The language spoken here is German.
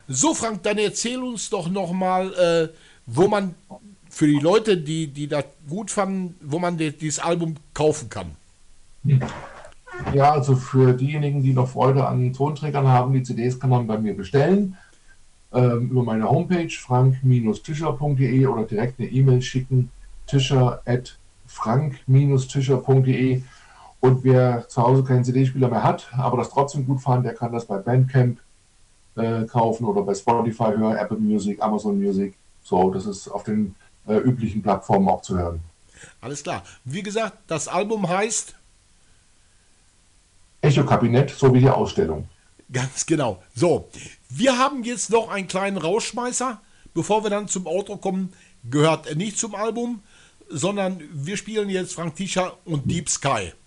So, Frank, dann erzähl uns doch nochmal, wo man für die Leute, die das gut fanden, wo man dieses Album kaufen kann. Ja, also für diejenigen, die noch Freude an Tonträgern haben, die CDs kann man bei mir bestellen. Über meine Homepage frank-tischer.de oder direkt eine E-Mail schicken, tischer@frank-tischer.de. Und wer zu Hause keinen CD-Spieler mehr hat, aber das trotzdem gut fand, der kann das bei Bandcamp kaufen oder bei Spotify hören, Apple Music, Amazon Music. So, das ist auf den üblichen Plattformen auch zu hören. Alles klar. Wie gesagt, das Album heißt, Echo-Kabinett, so wie die Ausstellung. ganz genau. So, wir haben jetzt noch einen kleinen Rausschmeißer, bevor wir dann zum Outro kommen. Gehört nicht zum Album, sondern wir spielen jetzt Frank Tischer und Deep Sky.